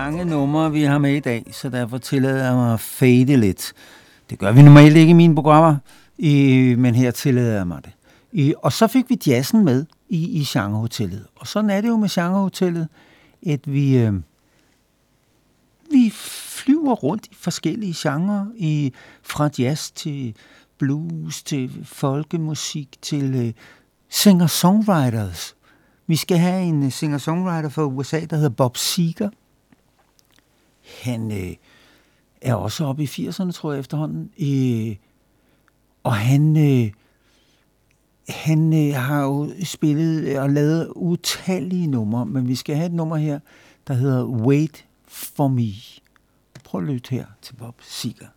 mange numre, vi har med i dag, så derfor tillader jeg mig at fade lidt. Det gør vi normalt ikke i mine programmer, men her tillader jeg mig det. Og så fik vi jazzen med i Genrehotellet. Og sådan er det jo med Genrehotellet, at vi flyver rundt i forskellige genrer, fra jazz til blues, til folkemusik, til singer-songwriters. Vi skal have en singer-songwriter fra USA, der hedder Bob Seger. Han er også oppe i 80'erne, tror jeg, efterhånden. Og han har jo spillet og lavet utallige numre, men vi skal have et nummer her, der hedder Wait for Me. Prøv at lytte her til Bob Seger.